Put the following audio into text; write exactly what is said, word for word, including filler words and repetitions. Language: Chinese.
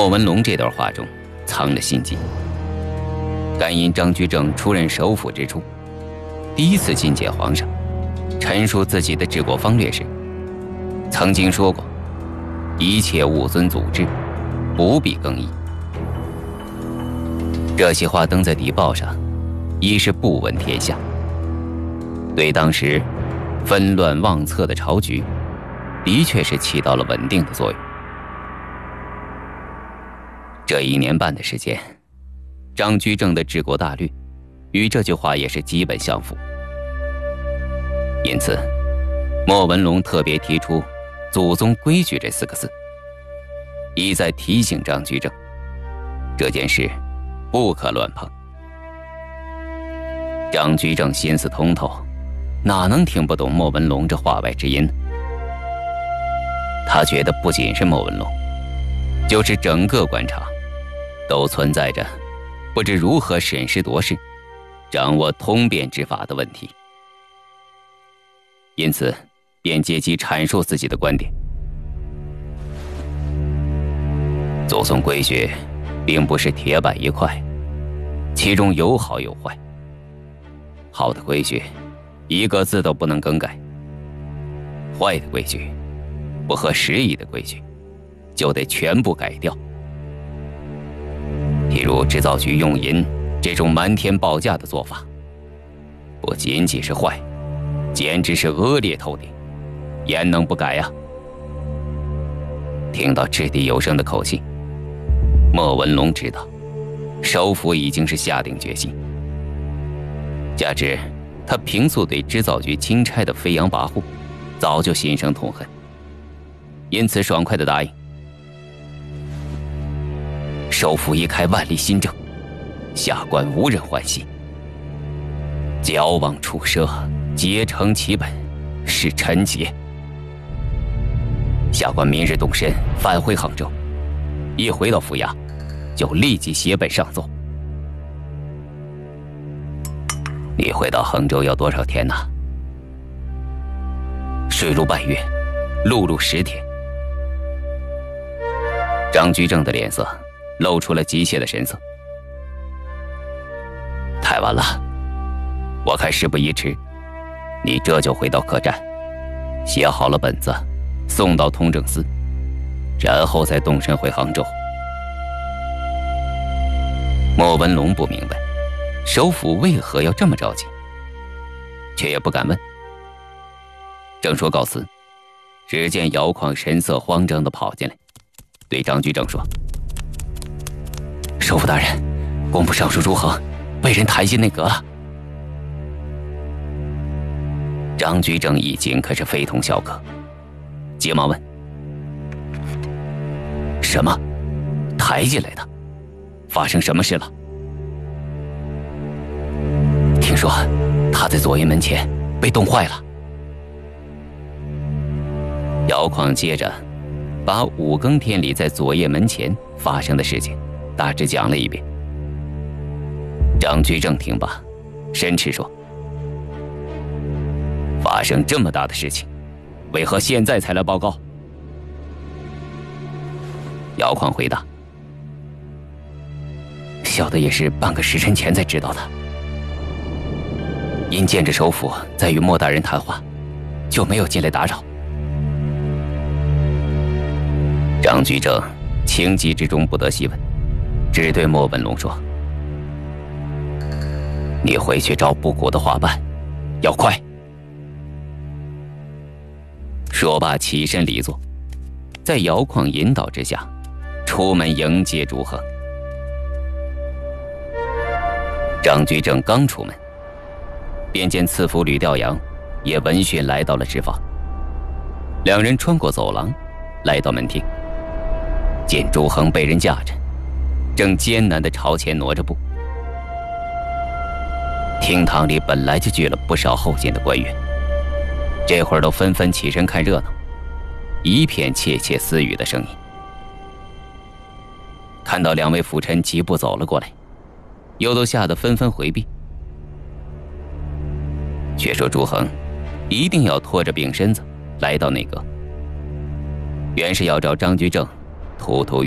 莫文龙这段话中藏着心机。感因张居正出任首辅之初，第一次觐见皇上，陈述自己的治国方略时，曾经说过：“一切勿遵祖制，不必更易。”这些话登在邸报上，一是不闻天下，对当时纷乱忘策的朝局，的确是起到了稳定的作用。这一年半的时间，张居正的治国大略与这句话也是基本相符。因此，莫文龙特别提出“祖宗规矩”这四个字，意在提醒张居正，这件事不可乱碰。张居正心思通透，哪能听不懂莫文龙这话外之音呢？他觉得不仅是莫文龙，就是整个官场都存在着不知如何审时度势、掌握通变之法的问题，因此便借机阐述自己的观点。祖宗规矩并不是铁板一块，其中有好有坏。好的规矩一个字都不能更改，坏的规矩不合时宜的规矩就得全部改掉。譬如制造局用银这种瞒天报价的做法，不仅仅是坏，简直是恶劣透顶，焉能不改呀？听到掷地有声的口气，莫文龙知道首辅已经是下定决心，加之他平素对织造局钦差的飞扬跋扈早就心生痛恨，因此爽快地答应。首辅一开万里新政，下官无人欢喜。矫枉处奢，竭诚其本，是臣节。下官明日动身返回杭州，一回到府衙，就立即写本上奏。你回到杭州要多少天呢？水陆半月，陆路十天。张居正的脸色露出了急切的神色。太晚了，我看事不宜迟，你这就回到客栈，写好了本子，送到通政司，然后再动身回杭州。莫文龙不明白首辅为何要这么着急，却也不敢问。正说告辞，只见姚况神色慌张地跑进来，对张居正说：“首辅大人，工部尚书朱衡被人抬进内阁了。”张居正一惊，可是非同小可，急忙问：“什么？抬进来的？发生什么事了？”听说他在左掖门前被冻坏了。姚况接着把五更天里在左掖门前发生的事情大致讲了一遍。张居正听罢，申斥说：“发生这么大的事情，为何现在才来报告？”姚况回答：“小的也是半个时辰前才知道的，因见着首辅在与莫大人谈话，就没有进来打扰。”张居正情急之中不得细问，只对莫文龙说：“你回去找布谷的话办，要快。”说罢起身离座，在姚况引导之下，出门迎接朱衡。张居正刚出门，便见次辅吕调阳也闻讯来到了纸坊。两人穿过走廊，来到门厅，见朱衡被人架着，正艰难地朝前挪着步。厅堂里本来就聚了不少后进的官员，这会儿都纷纷起身看热闹，一片窃窃私语的声音。看到两位辅臣疾步走了过来，又都吓得纷纷回避。却说朱衡一定要拖着病身子来到内阁，原是要找张居正吐吐